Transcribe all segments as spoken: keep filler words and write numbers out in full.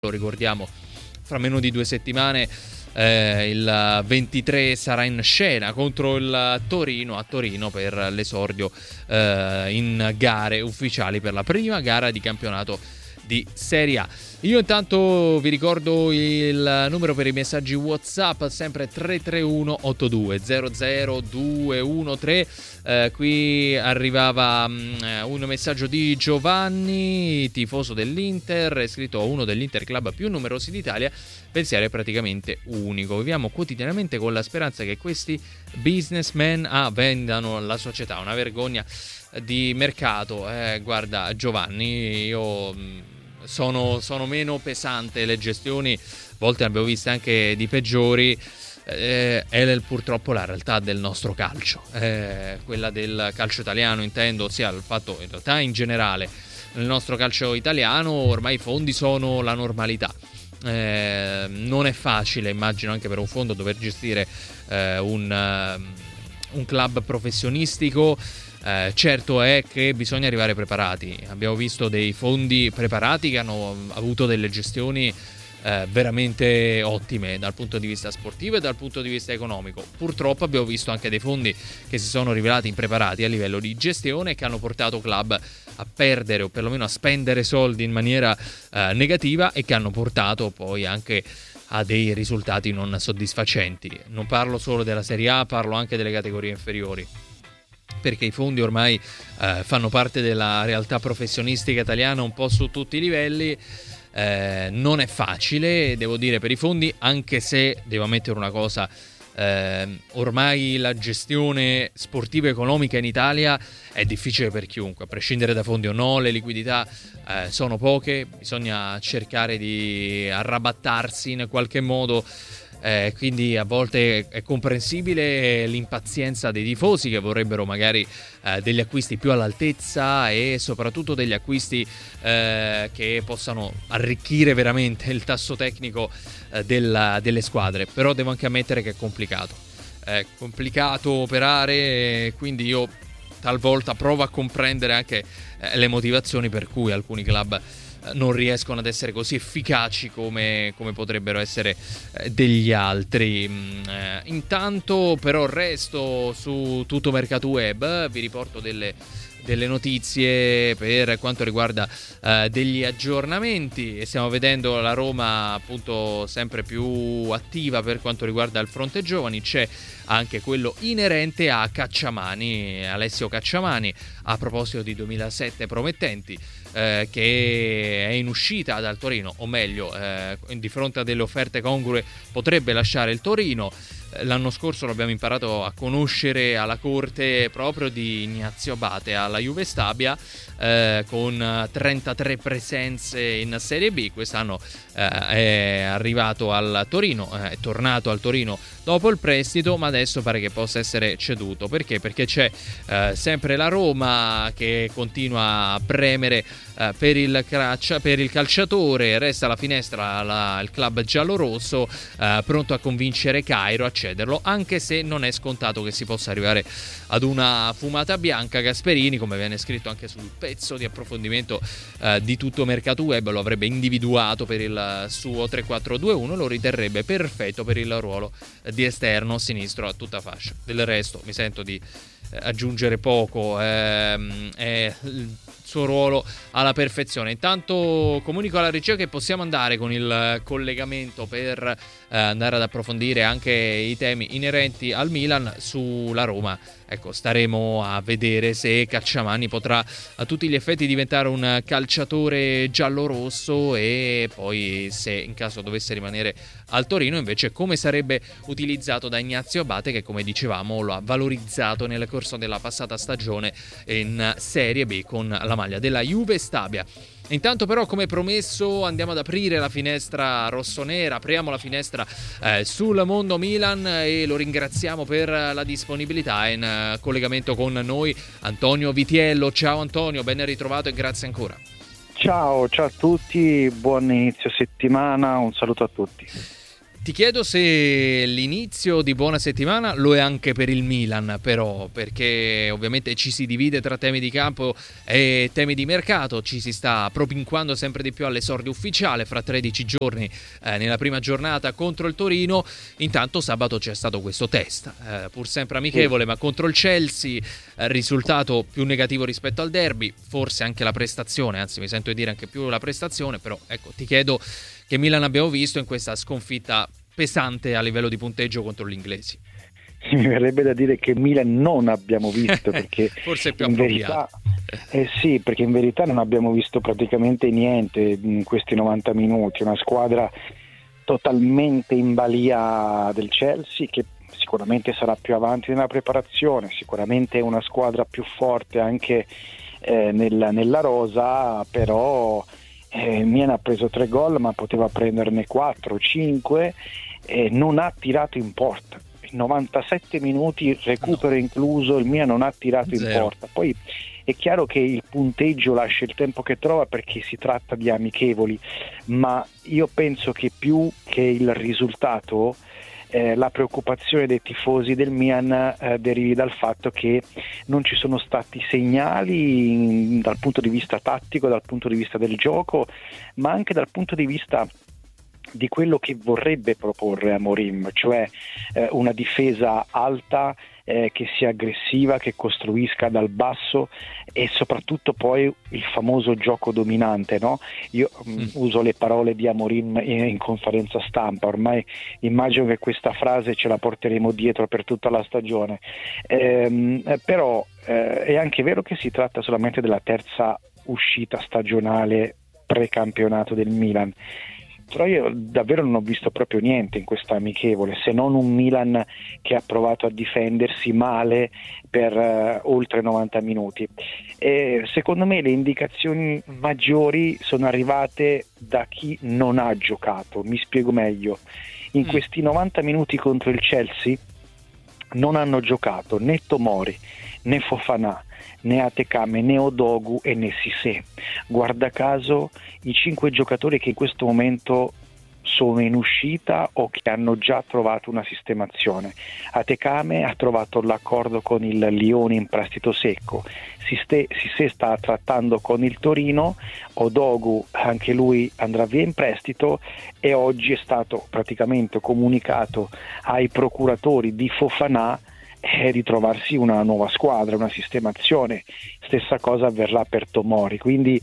lo ricordiamo, fra meno di due settimane eh, il ventitré sarà in scena contro il Torino a Torino per l'esordio eh, in gare ufficiali per la prima gara di campionato di Serie A. Io intanto vi ricordo il numero per i messaggi WhatsApp, sempre tre tre uno otto due zero zero due uno tre. Eh, qui arrivava um, un messaggio di Giovanni, tifoso dell'Inter, è scritto uno dell'Inter club più numerosi d'Italia, pensiero è praticamente unico. Viviamo quotidianamente con la speranza che questi businessmen ah, vendano la società, una vergogna di mercato. Eh, guarda Giovanni, io sono, sono meno pesante le gestioni, a volte ne abbiamo viste anche di peggiori. Eh, è purtroppo la realtà del nostro calcio, eh, quella del calcio italiano intendo, ossia il fatto in realtà in generale nel nostro calcio italiano ormai i fondi sono la normalità. Eh, non è facile, immagino anche per un fondo, dover gestire eh, un, uh, un club professionistico. Eh, certo è che bisogna arrivare preparati. Abbiamo visto dei fondi preparati che hanno avuto delle gestioni eh, veramente ottime dal punto di vista sportivo e dal punto di vista economico. Purtroppo abbiamo visto anche dei fondi che si sono rivelati impreparati a livello di gestione e che hanno portato club a perdere o perlomeno a spendere soldi in maniera eh, negativa e che hanno portato poi anche a dei risultati non soddisfacenti. Non parlo solo della Serie A, parlo anche delle categorie inferiori, perché i fondi ormai eh, fanno parte della realtà professionistica italiana un po' su tutti i livelli. Eh, non è facile, devo dire, per i fondi, anche se devo ammettere una cosa, eh, ormai la gestione sportiva e economica in Italia è difficile per chiunque, a prescindere da fondi o no, le liquidità eh, sono poche, bisogna cercare di arrabattarsi in qualche modo. Eh, quindi a volte è comprensibile l'impazienza dei tifosi che vorrebbero magari eh, degli acquisti più all'altezza e soprattutto degli acquisti eh, che possano arricchire veramente il tasso tecnico eh, della, delle squadre. Però devo anche ammettere che è complicato, è complicato operare, quindi io talvolta provo a comprendere anche eh, le motivazioni per cui alcuni club non riescono ad essere così efficaci come, come potrebbero essere eh, degli altri. Eh, intanto però resto su Tutto Mercato Web, vi riporto delle, delle notizie per quanto riguarda eh, degli aggiornamenti, e stiamo vedendo la Roma appunto sempre più attiva per quanto riguarda il fronte giovani. C'è anche quello inerente a Cacciamani, Alessio Cacciamani, a proposito di duemilasette promettenti, eh, che è in uscita dal Torino, o meglio eh, di fronte a delle offerte congrue potrebbe lasciare il Torino. L'anno scorso lo abbiamo imparato a conoscere alla corte proprio di Ignazio Abate alla Juve Stabia, eh, con trentatré presenze in Serie B. Quest'anno eh, è arrivato al Torino, è tornato al Torino dopo il prestito, ma adesso pare che possa essere ceduto. Perché? Perché c'è eh, sempre la Roma che continua a premere eh, per, il craccia, per il calciatore. Resta alla finestra la, il club giallorosso, eh, pronto a convincere Cairo a cederlo, anche se non è scontato che si possa arrivare ad una fumata bianca. Gasperini, come viene scritto anche sul pezzo di approfondimento eh, di Tutto Mercato Web, lo avrebbe individuato per il suo tre quattro due uno, lo riterrebbe perfetto per il ruolo di esterno sinistro a tutta fascia. Del resto mi sento di eh, aggiungere poco, ehm, è il suo ruolo alla perfezione. Intanto comunico alla regia che possiamo andare con il collegamento per eh, andare ad approfondire anche i temi inerenti al Milan. Sulla Roma, ecco, staremo a vedere se Cacciamani potrà a tutti gli effetti diventare un calciatore giallorosso, e poi se in caso dovesse rimanere al Torino invece come sarebbe utilizzato da Ignazio Abate, che come dicevamo lo ha valorizzato nel corso della passata stagione in Serie B con la maglia della Juve Stabia. Intanto però, come promesso, andiamo ad aprire la finestra rossonera, apriamo la finestra eh, sul mondo Milan, e lo ringraziamo per la disponibilità. In eh, collegamento con noi Antonio Vitiello. Ciao Antonio, ben ritrovato e grazie ancora. Ciao, ciao a tutti, buon inizio settimana, un saluto a tutti. Ti chiedo se l'inizio di buona settimana lo è anche per il Milan, però, perché ovviamente ci si divide tra temi di campo e temi di mercato, ci si sta propinquando sempre di più all'esordio ufficiale fra tredici giorni eh, nella prima giornata contro il Torino. Intanto sabato c'è stato questo test, eh, pur sempre amichevole, ma contro il Chelsea, eh, risultato più negativo rispetto al derby, forse anche la prestazione, anzi mi sento di dire anche più la prestazione, però ecco, ti chiedo che Milan abbiamo visto in questa sconfitta pesante a livello di punteggio contro gli inglesi. Mi verrebbe da dire che Milan non abbiamo visto, perché forse è più in appropriato. verità, eh sì, perché in verità non abbiamo visto praticamente niente in questi novanta minuti, una squadra totalmente in balia del Chelsea, che sicuramente sarà più avanti nella preparazione, sicuramente è una squadra più forte anche eh, nel, nella rosa, però Eh, Milan ha preso tre gol, ma poteva prenderne quattro, cinque, e non ha tirato in porta. In novantasette minuti, recupero incluso, il Milan non ha tirato Zero. in porta. Poi è chiaro che il punteggio lascia il tempo che trova, perché si tratta di amichevoli, ma io penso che più che il risultato Eh, la preoccupazione dei tifosi del Milan eh, derivi dal fatto che non ci sono stati segnali in, dal punto di vista tattico, dal punto di vista del gioco, ma anche dal punto di vista di quello che vorrebbe proporre Amorim, cioè eh, una difesa alta, eh, che sia aggressiva, che costruisca dal basso, e soprattutto poi il famoso gioco dominante, no? Io mm. uso le parole di Amorim in, in conferenza stampa, ormai immagino che questa frase ce la porteremo dietro per tutta la stagione, ehm, però eh, è anche vero che si tratta solamente della terza uscita stagionale pre-campionato del Milan, però io davvero non ho visto proprio niente in questa amichevole, se non un Milan che ha provato a difendersi male per uh, oltre novanta minuti. E secondo me le indicazioni maggiori sono arrivate da chi non ha giocato. Mi spiego meglio: in mm. questi novanta minuti contro il Chelsea non hanno giocato né Tomori, né Fofana, né Atekame, né Odogu e né Cissé. Guarda caso i cinque giocatori che in questo momento sono in uscita o che hanno già trovato una sistemazione. Atekame ha trovato l'accordo con il Lione in prestito secco, Cissé sta trattando con il Torino, Odogu anche lui andrà via in prestito, e oggi è stato praticamente comunicato ai procuratori di Fofana e di trovarsi una nuova squadra, una sistemazione. Stessa cosa avverrà per Tomori, quindi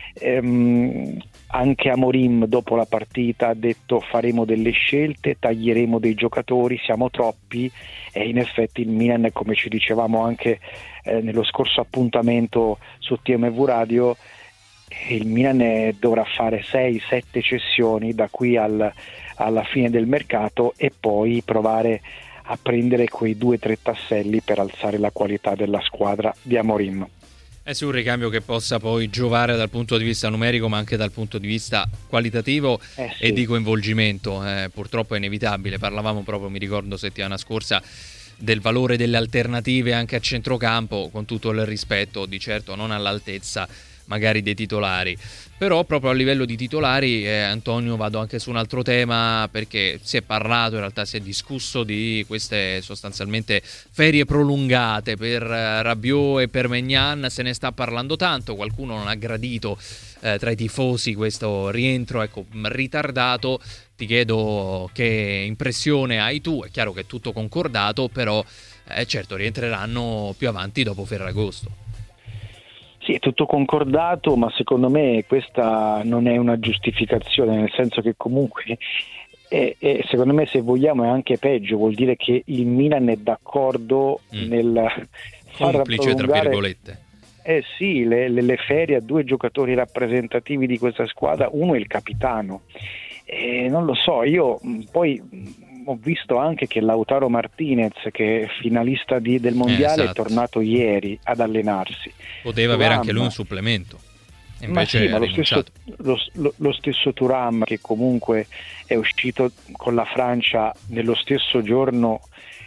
ehm, anche Amorim dopo la partita ha detto: faremo delle scelte, taglieremo dei giocatori, siamo troppi, e in effetti il Milan, come ci dicevamo anche eh, nello scorso appuntamento su T M V Radio, il Milan dovrà fare sei sette cessioni da qui al, alla fine del mercato, e poi provare a prendere quei due o tre tasselli per alzare la qualità della squadra di Amorim. È su un ricambio che possa poi giovare dal punto di vista numerico, ma anche dal punto di vista qualitativo eh sì. e di coinvolgimento. Eh, purtroppo è inevitabile. Parlavamo proprio, mi ricordo, settimana scorsa, del valore delle alternative anche a centrocampo, con tutto il rispetto, di certo non all'altezza magari dei titolari, però proprio a livello di titolari, eh, Antonio, vado anche su un altro tema, perché si è parlato, in realtà si è discusso di queste sostanzialmente ferie prolungate per eh, Rabiot e per Maignan. Se ne sta parlando tanto, qualcuno non ha gradito eh, tra i tifosi questo rientro, ecco, ritardato. Ti chiedo che impressione hai tu. È chiaro che è tutto concordato, però eh, certo rientreranno più avanti dopo Ferragosto. Sì, è tutto concordato, ma secondo me questa non è una giustificazione, nel senso che comunque è, è, secondo me, se vogliamo, è anche peggio. Vuol dire che il Milan è d'accordo mm. nel far complice, tra virgolette. Eh sì, le, le, le ferie a due giocatori rappresentativi di questa squadra, uno è il capitano. Eh, non lo so, io poi ho visto anche che Lautaro Martinez, che è finalista di, del mondiale, eh, esatto. è tornato ieri ad allenarsi. Poteva Thuram, avere anche lui un supplemento, invece ma sì, ma lo, stesso, lo, lo, lo stesso Thuram, che comunque è uscito con la Francia nello stesso giorno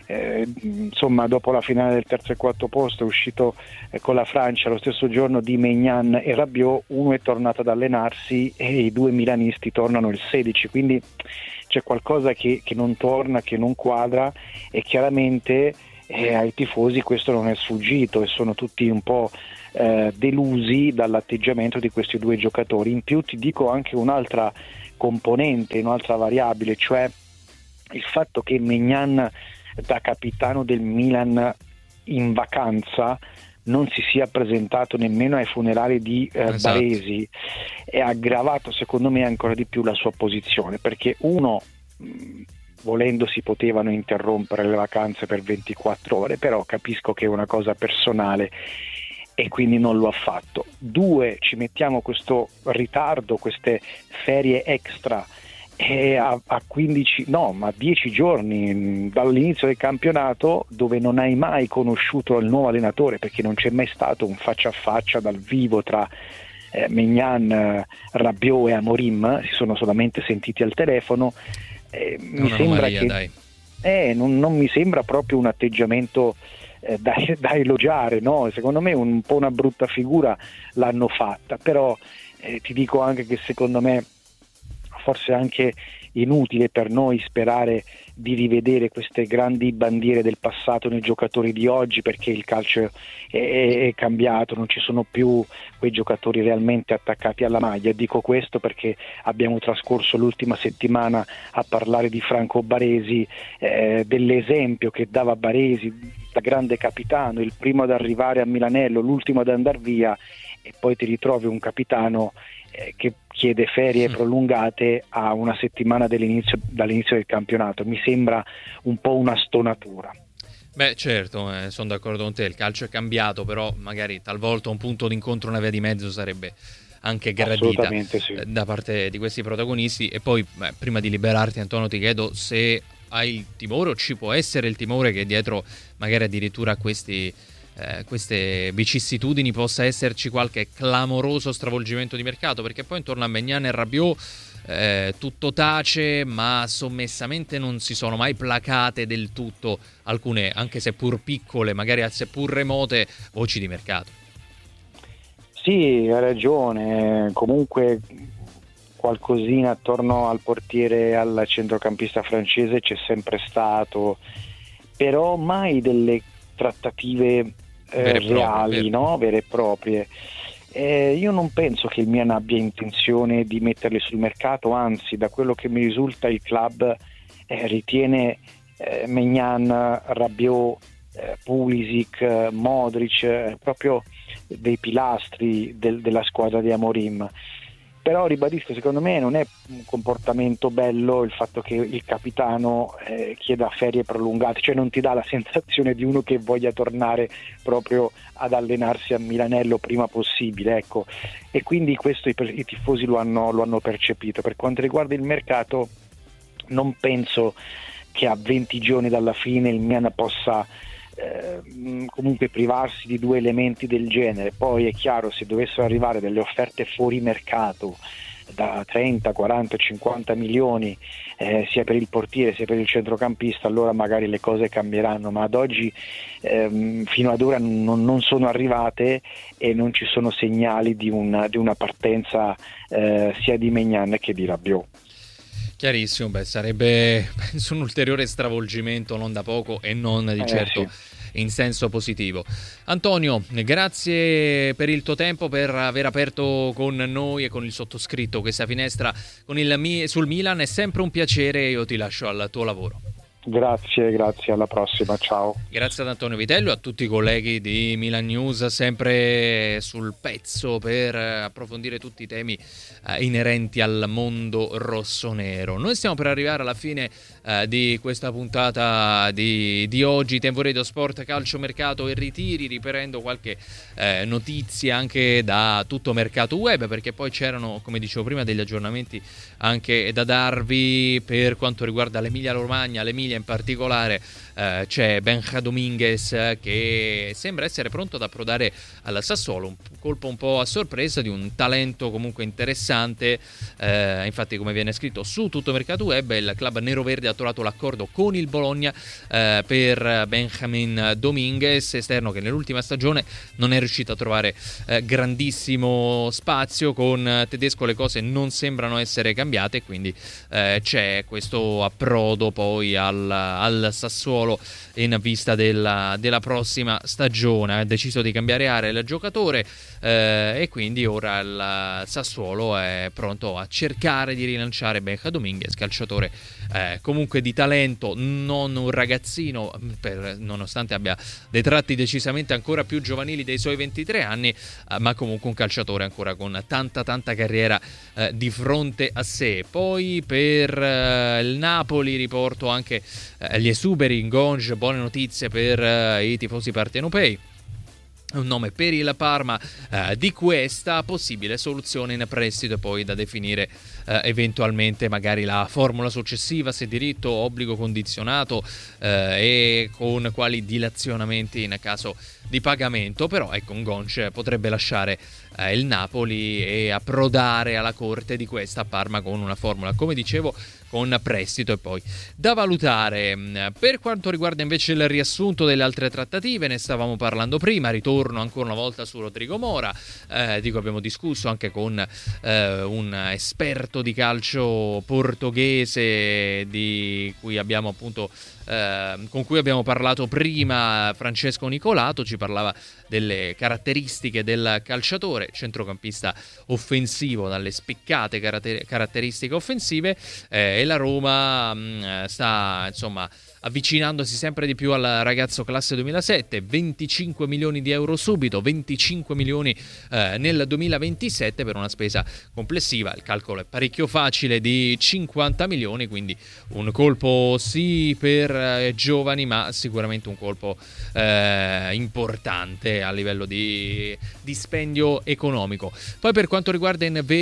eh, insomma dopo la finale del terzo e quarto posto è uscito eh, con la Francia lo stesso giorno di Maignan e Rabiot, uno è tornato ad allenarsi e i due milanisti tornano il sedici, quindi c'è qualcosa che, che non torna, che non quadra, e chiaramente eh, ai tifosi questo non è sfuggito e sono tutti un po' eh, delusi dall'atteggiamento di questi due giocatori. In più ti dico anche un'altra componente, un'altra variabile, cioè il fatto che Maignan, da capitano del Milan in vacanza, non si sia presentato nemmeno ai funerali di eh, esatto. Baresi, è aggravato secondo me ancora di più la sua posizione, perché uno, mh, volendo si potevano interrompere le vacanze per ventiquattro ore, però capisco che è una cosa personale e quindi non lo ha fatto. Due, ci mettiamo questo ritardo, queste ferie extra e a, a quindici, no, ma dieci giorni dall'inizio del campionato, dove non hai mai conosciuto il nuovo allenatore, perché non c'è mai stato un faccia a faccia dal vivo tra eh, Maignan, Rabiot e Amorim, si sono solamente sentiti al telefono. Eh, mi sembra che dai. Eh, non, non mi sembra proprio un atteggiamento eh, da, da elogiare, no? Secondo me un po' una brutta figura l'hanno fatta, però eh, ti dico anche che secondo me forse anche inutile per noi sperare di rivedere queste grandi bandiere del passato nei giocatori di oggi, perché il calcio è, è, è cambiato, non ci sono più quei giocatori realmente attaccati alla maglia. Dico questo perché abbiamo trascorso l'ultima settimana a parlare di Franco Baresi, eh, dell'esempio che dava Baresi da grande capitano, il primo ad arrivare a Milanello, l'ultimo ad andar via, e poi ti ritrovi un capitano eh, che chiede ferie prolungate a una settimana dall'inizio, dall'inizio del campionato. Mi sembra un po' una stonatura. Beh, certo, eh, sono d'accordo con te, il calcio è cambiato, però magari talvolta un punto d'incontro, una via di mezzo sarebbe anche gradita sì. eh, da parte di questi protagonisti. E poi, beh, prima di liberarti, Antonio, ti chiedo se hai il timore, o ci può essere il timore, che dietro magari addirittura a questi Eh, queste vicissitudini possa esserci qualche clamoroso stravolgimento di mercato, perché poi intorno a Maignan e Rabiot eh, tutto tace, ma sommessamente non si sono mai placate del tutto alcune, anche seppur piccole, magari seppur remote, voci di mercato. Sì, hai ragione, comunque qualcosina attorno al portiere, al centrocampista francese c'è sempre stato, però mai delle trattative Eh, vere reali, proprie, no? Vere e proprie. Eh, io non penso che il Milan abbia intenzione di metterli sul mercato, anzi, da quello che mi risulta il club eh, ritiene eh, Maignan, Rabiot, eh, Pulisic, eh, Modric eh, proprio dei pilastri del, della squadra di Amorim. Però ribadisco, secondo me non è un comportamento bello il fatto che il capitano eh, chieda ferie prolungate, cioè non ti dà la sensazione di uno che voglia tornare proprio ad allenarsi a Milanello prima possibile, ecco. E quindi questo i, i tifosi lo hanno, lo hanno percepito. Per quanto riguarda il mercato, non penso che a venti giorni dalla fine il Milan possa Eh, comunque privarsi di due elementi del genere. Poi è chiaro, se dovessero arrivare delle offerte fuori mercato da trenta, quaranta, cinquanta milioni eh, sia per il portiere sia per il centrocampista, allora magari le cose cambieranno, ma ad oggi ehm, fino ad ora non, non sono arrivate e non ci sono segnali di una, di una partenza eh, sia di Maignan che di Rabiot. Chiarissimo, beh, sarebbe penso un ulteriore stravolgimento non da poco e non di eh, certo sì. in senso positivo. Antonio, grazie per il tuo tempo, per aver aperto con noi e con il sottoscritto questa finestra con il, sul Milan, è sempre un piacere, io ti lascio al tuo lavoro. Grazie, grazie, alla prossima, ciao. Grazie ad Antonio Vitello e a tutti i colleghi di Milan News, sempre sul pezzo per approfondire tutti i temi eh, inerenti al mondo rossonero. Noi stiamo per arrivare alla fine eh, di questa puntata di, di oggi, Tempo Radio Sport, Calcio, Mercato e Ritiri, riprendo qualche eh, notizia anche da tutto mercato web, perché poi c'erano, come dicevo prima, degli aggiornamenti anche da darvi per quanto riguarda l'Emilia Romagna, l'Emilia in particolare eh, c'è Benja Dominguez eh, che sembra essere pronto ad approdare al Sassuolo, un colpo un po' a sorpresa di un talento comunque interessante. Eh, infatti, come viene scritto su tutto Mercato Web, il club neroverde ha trovato l'accordo con il Bologna eh, per Benjamin Dominguez, esterno che nell'ultima stagione non è riuscito a trovare eh, grandissimo spazio. Con tedesco le cose non sembrano essere cambiate, quindi eh, c'è questo approdo poi al, al Sassuolo in vista della, della prossima stagione. Ha deciso di cambiare area il giocatore eh, e quindi ora il Sassuolo è pronto a cercare di rilanciare Benja Dominguez, calciatore eh, comunque di talento, non un ragazzino, per, nonostante abbia dei tratti decisamente ancora più giovanili dei suoi ventitré anni, eh, ma comunque un calciatore ancora con tanta tanta carriera eh, di fronte a sé. Poi per eh, il Napoli riporto anche eh, gli esuberi in Gonge, buone notizie per eh, i tifosi partenopei. Un nome per il Parma eh, di questa possibile soluzione in prestito e poi da definire eh, eventualmente magari la formula successiva, se diritto, obbligo condizionato eh, e con quali dilazionamenti in caso di pagamento. Però ecco, un Gonce potrebbe lasciare eh, il Napoli e approdare alla corte di questa Parma con una formula, come dicevo, con prestito e poi da valutare. Per quanto riguarda invece il riassunto delle altre trattative, ne stavamo parlando prima, ritorno ancora una volta su Rodrigo Mora, eh, dico abbiamo discusso anche con eh, un esperto di calcio portoghese di cui abbiamo appunto eh, con cui abbiamo parlato prima, Francesco Nicolato, ci parlava delle caratteristiche del calciatore, centrocampista offensivo dalle spiccate caratter- caratteristiche offensive, eh, e la Roma mh, sta insomma avvicinandosi sempre di più al ragazzo classe duemilasette, venticinque milioni di euro subito, venticinque milioni eh, nel duemilaventisette per una spesa complessiva, il calcolo è parecchio facile, di cinquanta milioni, quindi un colpo sì per eh, giovani, ma sicuramente un colpo eh, importante a livello di dispendio economico. Poi per quanto riguarda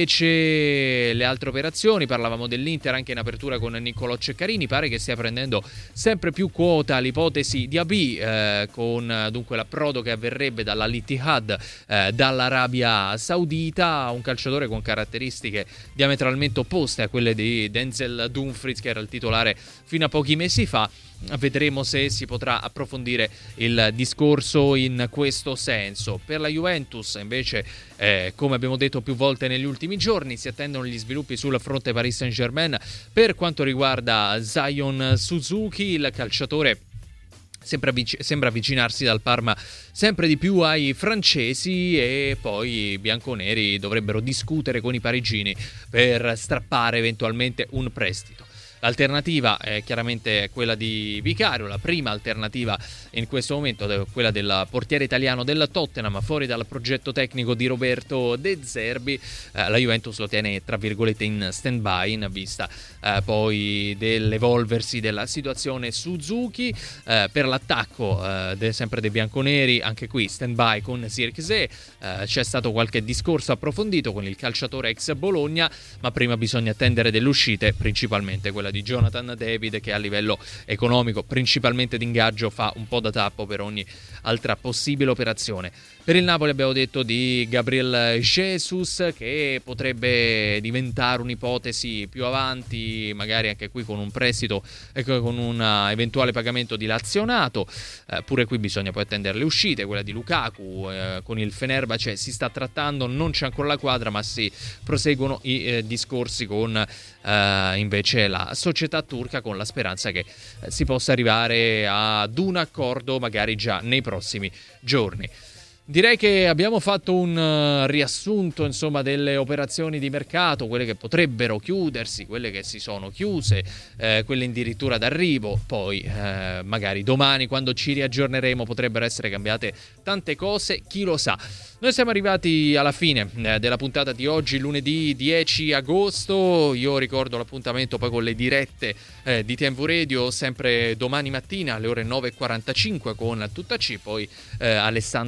invece le altre operazioni, parlavamo dell'Inter anche in apertura con Niccolò Ceccarini, pare che stia prendendo sempre più quota l'ipotesi di A B, eh, con dunque l'approdo che avverrebbe dalla Al-Ittihad, eh, dall'Arabia Saudita, un calciatore con caratteristiche diametralmente opposte a quelle di Denzel Dumfries, che era il titolare fino a pochi mesi fa. Vedremo se si potrà approfondire il discorso in questo senso. Per la Juventus invece, eh, come abbiamo detto più volte negli ultimi giorni, si attendono gli sviluppi sul fronte Paris Saint-Germain per quanto riguarda Zion Suzuki, il calciatore sembra, avvic- sembra avvicinarsi dal Parma sempre di più ai francesi, e poi i bianconeri dovrebbero discutere con i parigini per strappare eventualmente un prestito. L'alternativa è chiaramente quella di Vicario, la prima alternativa in questo momento è quella del portiere italiano del Tottenham, fuori dal progetto tecnico di Roberto De Zerbi. Eh, la Juventus lo tiene tra virgolette in stand-by in vista eh, poi dell'evolversi della situazione Suzuki. Eh, per l'attacco eh, de, sempre dei bianconeri, anche qui stand-by con Zirkzee. Eh, c'è stato qualche discorso approfondito con il calciatore ex Bologna, ma prima bisogna attendere delle uscite, principalmente quella di Jonathan David, che a livello economico, principalmente d'ingaggio, fa un po' da tappo per ogni altra possibile operazione. Per il Napoli abbiamo detto di Gabriel Jesus, che potrebbe diventare un'ipotesi più avanti, magari anche qui con un prestito e con un eventuale pagamento dilazionato. Eh, pure qui bisogna poi attendere le uscite. Quella di Lukaku eh, con il Fenerbahce si sta trattando, non c'è ancora la quadra, ma si proseguono i eh, discorsi con eh, invece la società turca, con la speranza che eh, si possa arrivare ad un accordo magari già nei prossimi giorni. Direi che abbiamo fatto un uh, riassunto insomma delle operazioni di mercato, quelle che potrebbero chiudersi, quelle che si sono chiuse, eh, quelle addirittura d'arrivo. Poi eh, magari domani, quando ci riaggiorneremo, potrebbero essere cambiate tante cose, chi lo sa. Noi siamo arrivati alla fine eh, della puntata di oggi, lunedì dieci agosto. Io ricordo l'appuntamento poi con le dirette eh, di T M V Radio sempre domani mattina alle ore nove e quarantacinque con Tutta C, poi eh, Alessandro San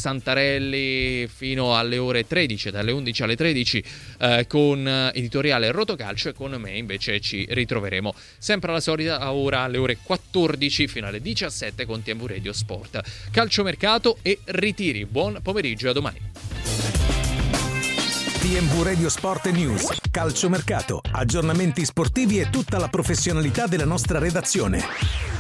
Santarelli fino alle ore tredici, dalle undici alle tredici eh, con editoriale Rotocalcio, e con me invece ci ritroveremo sempre alla solita ora alle ore quattordici fino alle diciassette con T M V Radio Sport. Calciomercato e ritiri. Buon pomeriggio e a domani. T M V Radio Sport News, calciomercato, aggiornamenti sportivi e tutta la professionalità della nostra redazione.